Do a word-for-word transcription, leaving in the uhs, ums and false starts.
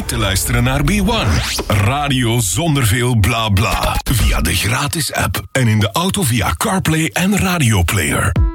niet te luisteren naar B one. Radio zonder veel bla bla. Via de gratis app en in de auto via CarPlay en Radio Player.